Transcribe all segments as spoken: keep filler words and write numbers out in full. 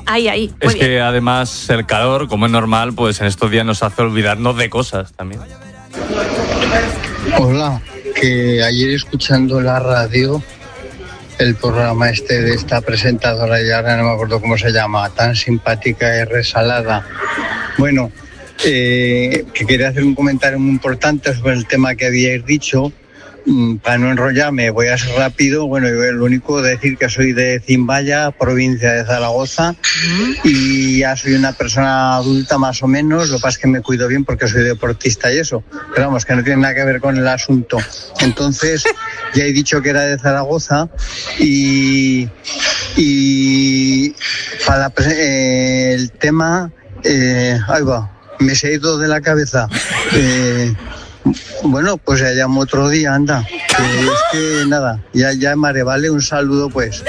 Ahí, ahí. Es bien. Que además el calor, como es normal, pues en estos días nos hace olvidarnos de cosas también. Hola, que ayer escuchando la radio, el programa este de esta presentadora, y ahora no me acuerdo cómo se llama, tan simpática y resalada. Bueno, eh, que quería hacer un comentario muy importante sobre el tema que habíais dicho. Para no enrollarme, voy a ser rápido. Bueno, yo lo único decir que soy de Zimbaya, provincia de Zaragoza, y ya soy una persona adulta más o menos. Lo que pasa es que me cuido bien porque soy deportista y eso, pero vamos, que no tiene nada que ver con el asunto. Entonces, ya he dicho que era de Zaragoza y, y para eh, el tema, eh, ahí va, me se ha ido de la cabeza. Eh, Bueno, pues ya llamo otro día, anda. Que es que nada, ya llamaré, ¿vale? Un saludo, pues.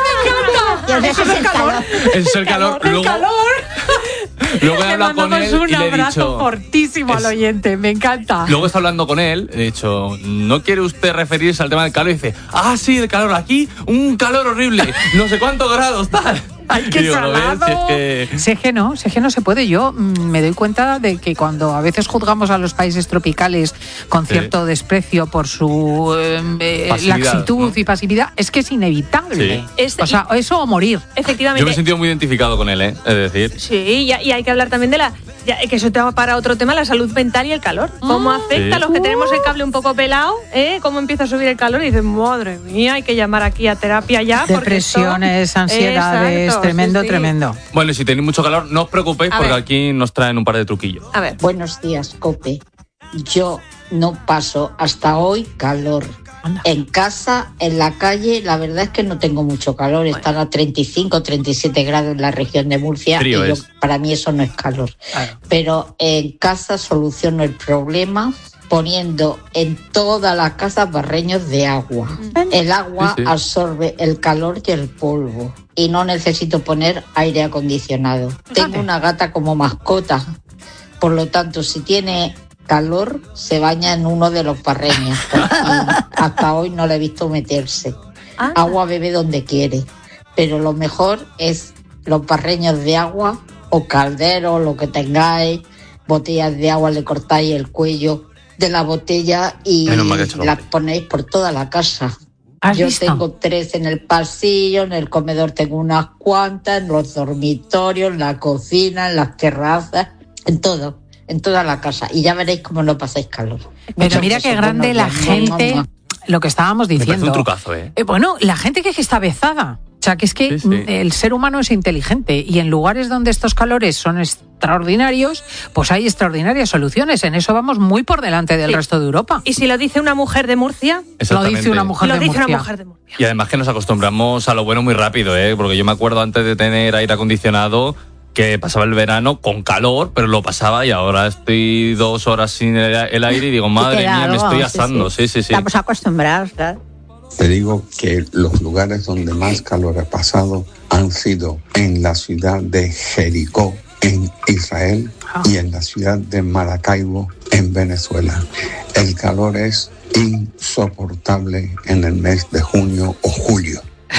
¡Me encanta! Eso es el calor. Eso es el calor. El Luego, calor. luego he hablado con él un y le he abrazo dicho... fortísimo es, al oyente, me encanta. Luego está hablando con él, he dicho, ¿no quiere usted referirse al tema del calor? Y dice, ah, sí, el calor, aquí, un calor horrible, no sé cuántos grados, tal. ¡Ay, qué digo, salado! ¿no ves? Si es que... Sé que no, sé que no se puede. Yo mm, me doy cuenta de que cuando a veces juzgamos a los países tropicales con cierto sí. desprecio por su eh, laxitud, ¿no? Y pasividad, es que es inevitable. Sí. Es, o sea, eso o morir. Efectivamente. Yo me he sentido muy identificado con él, ¿eh? Es decir. Sí, y, y hay que hablar también de la... Ya, que eso te va para otro tema, la salud mental y el calor. Cómo ah, afecta sí. a los que tenemos el cable un poco pelado, ¿eh? Cómo empieza a subir el calor y dices, madre mía, hay que llamar aquí a terapia ya. Depresiones, esto... ansiedades, Exacto, tremendo, sí, sí. tremendo. Bueno, y si tenéis mucho calor, no os preocupéis a porque ver. Aquí nos traen un par de truquillos. A ver. Buenos días, COPE. Yo no paso hasta hoy calor. Anda. En casa, en la calle, la verdad es que no tengo mucho calor. Bueno. Están a treinta y cinco, treinta y siete grados en la región de Murcia. Frío y yo, es. Para mí eso no es calor. Claro. Pero en casa soluciono el problema poniendo en toda la casa barreños de agua. El agua sí, sí. absorbe el calor y el polvo. Y no necesito poner aire acondicionado. Fíjate. Tengo una gata como mascota. Por lo tanto, si tiene calor, se baña en uno de los barreños. Hasta hoy no le he visto meterse. Ah. Agua bebe donde quiere. Pero lo mejor es los barreños de agua o calderos, lo que tengáis. Botellas de agua, le cortáis el cuello de la botella y las ponéis por toda la casa. Yo visto? tengo tres en el pasillo, en el comedor tengo unas cuantas, en los dormitorios, en la cocina, en las terrazas, en todo, en toda la casa. Y ya veréis cómo no pasáis calor. Pero Muchas mira qué grande la gente, mamá. Lo que estábamos diciendo. Me parece un trucazo, ¿eh? Eh, Bueno, la gente que está avezada. O sea, que es que sí, sí. el ser humano es inteligente y en lugares donde estos calores son extraordinarios, pues hay extraordinarias soluciones. En eso vamos muy por delante del sí. resto de Europa. ¿Y si lo dice una mujer de Murcia? Lo dice una mujer, lo de, dice Murcia. Una mujer de Murcia. Y además que nos acostumbramos a lo bueno muy rápido, ¿eh? Porque yo me acuerdo antes de tener aire acondicionado que pasaba el verano con calor, pero lo pasaba y ahora estoy dos horas sin el, el aire y digo, madre mía, me estoy asando. Sí, sí, sí. sí. Estamos acostumbrados, claro. Te digo que los lugares donde más calor he pasado han sido en la ciudad de Jericó, en Israel, oh. y en la ciudad de Maracaibo, en Venezuela. El calor es insoportable en el mes de junio o julio.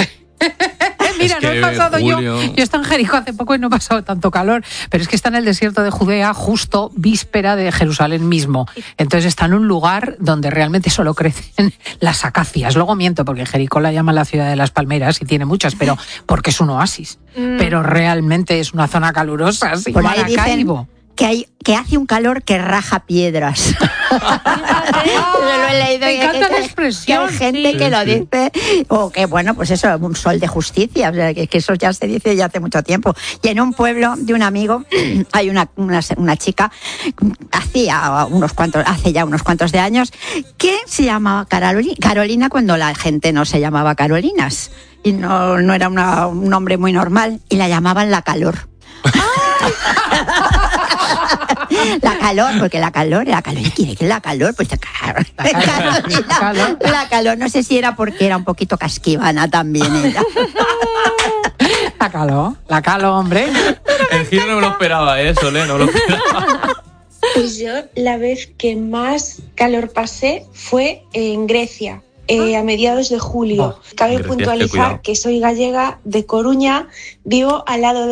Mira, es que no he pasado Julio... yo. Yo he estado en Jericó hace poco y no he pasado tanto calor, pero es que está en el desierto de Judea, justo víspera de Jerusalén mismo. Entonces está en un lugar donde realmente solo crecen las acacias. Luego miento, porque Jericó la llaman la ciudad de las palmeras y tiene muchas, pero porque es un oasis. Mm. Pero realmente es una zona calurosa, así. Por ahí dicen que hay que hace un calor que raja piedras. Lo he leído. Me encanta la expresión. Que hay gente sí, que lo sí. dice, o que bueno, pues eso, un sol de justicia, o sea, que, que eso ya se dice ya hace mucho tiempo. Y en un pueblo de un amigo hay una, una, una chica, hacía unos cuantos, hace ya unos cuantos de años, que se llamaba Carolina, Carolina cuando la gente no se llamaba Carolinas. Y no, no era una, un nombre muy normal, y la llamaban La Calor. La calor, porque la calor, la calor, ¿quiere que la calor? Pues la calor, la calor, la, calor. La calor, no sé si era porque era un poquito casquivana también ella. La calor, la calor, hombre. El giro no me lo esperaba, ¿eh, Solé? No me lo esperaba. Pues yo la vez que más calor pasé fue en Grecia. Eh, a mediados de julio. Oh, Cabe puntualizar que soy gallega de Coruña, vivo al lado de